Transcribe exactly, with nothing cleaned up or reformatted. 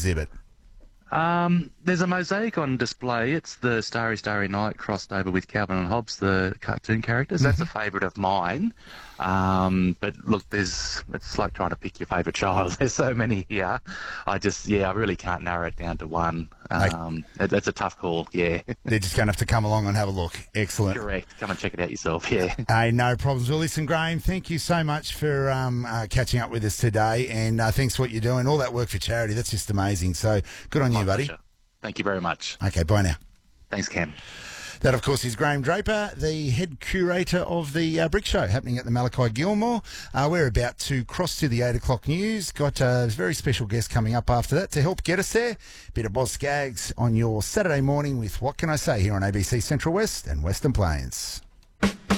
exhibit? Um, there's a mosaic on display. It's the Starry Starry Night crossed over with Calvin and Hobbes, the cartoon characters. That's a favourite of mine. Um, but look, there's it's like trying to pick your favourite child. There's so many here. I just, yeah, I really can't narrow it down to one. Um, it, that's a tough call, yeah. They're just going to have to come along and have a look. Excellent. Correct. Come and check it out yourself, yeah. Hey, no problems. Well, listen, Graham, thank you so much for um, uh, catching up with us today, and uh, thanks for what you're doing. All that work for charity, that's just amazing. So good on My you, buddy. pleasure. Thank you very much. Okay, bye now. Thanks, Cam. That, of course, is Graham Draper, the head curator of the uh, Brick Show happening at the Malachi Gilmore. Uh, we're about to cross to the eight o'clock news. Got a very special guest coming up after that to help get us there. Bit of Boz Skaggs on your Saturday morning with What Can I Say here on A B C Central West and Western Plains.